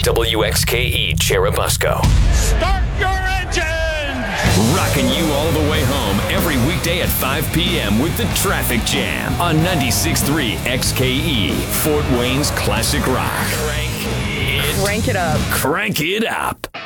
WXKE Cherubusco. Start your engine! Rocking you all the way home every weekday at 5 p.m. with the Traffic Jam on 96.3 XKE, Fort Wayne's classic rock. Crank it up. Crank it up.